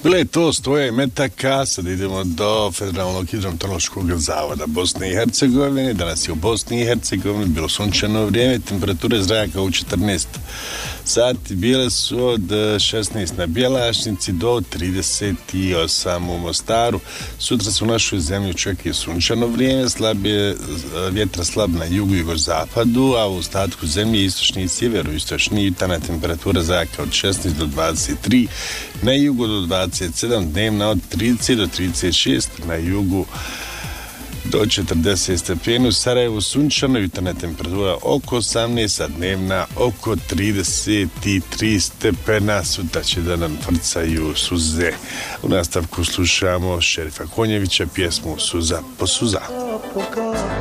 Gle, to stoje metaka, sad idemo do Federalnog hidrometeorološkog zavoda Bosne i Hercegovine. Danas je u Bosni i Hercegovini bilo sunčano vrijeme, temperature zraka u 14 sati bile su od 16 na Bjelašnici do 38 u Mostaru. Sutra se u našoj zemlji očekuje sunčano vrijeme, vjetra slab na jugu i jugozapadu, a u ostatku zemlje istočni i sjeveroistočni jutarnja temperatura zraka od 16 do 23, na jugu do 27, dnevna od 30 do 36, na jugu do 40 stepeni, u Sarajevu sunčano, jutarnja temperatura oko 18, a dnevna oko 33 stepena. Sutra će da nam frcaju suze. U nastavku slušamo Šerifa Konjevića, pjesmu Suza po suza.